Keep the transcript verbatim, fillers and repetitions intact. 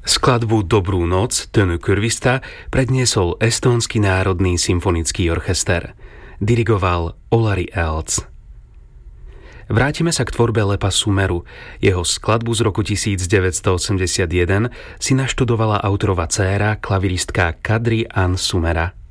Skladbu Dobrú noc, Tönu Kurvista, predniesol Estónsky národný symfonický orchester. Dirigoval Olari Elz. Vrátime sa k tvorbe Lepa Sumeru. Jeho skladbu z roku devätnásťstoosemdesiatjeden si naštudovala autorova dcéra, klaviristka Kadri Ann Sumera.